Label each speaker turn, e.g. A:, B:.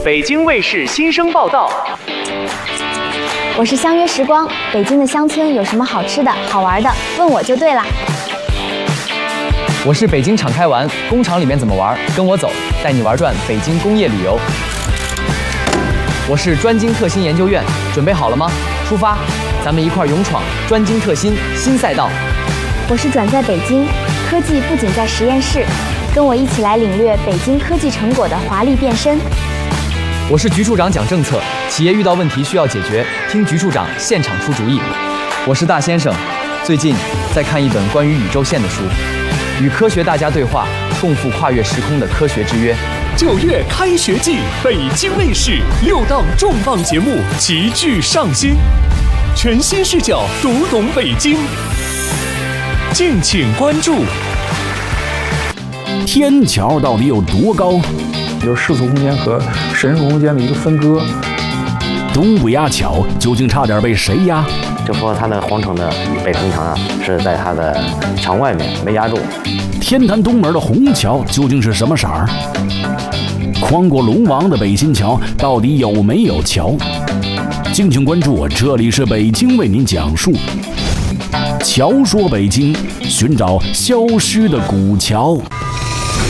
A: 北京卫视新生报道。
B: 我是相约时光，北京的乡村有什么好吃的好玩的，问我就对了。
C: 我是北京敞开玩，工厂里面怎么玩，跟我走，带你玩转北京工业旅游。我是专精特新研究院，准备好了吗？出发，咱们一块勇闯专精特新新赛道。
B: 我是转在北京，科技不仅在实验室，跟我一起来领略北京科技成果的华丽变身。
C: 我是局处长讲政策，企业遇到问题需要解决，听局处长现场出主意。我是大先生，最近在看一本关于宇宙线的书，与科学大家对话，共赴跨越时空的科学之约。
D: 9月开学季，北京卫视6档重磅节目齐聚上新，全新视角读懂北京，敬请关注。
E: 天桥到底有多高？
F: 就是世俗空间和神俗空间的一个分割。
E: 东北亚桥究竟差点被谁压？
G: 就说它的皇城的北城墙是在它的墙外面，没压住。
E: 天坛东门的虹桥究竟是什么色儿？宽过龙王的北新桥到底有没有桥？敬请关注，这里是北京为您讲述。桥说北京，寻找消失的古桥。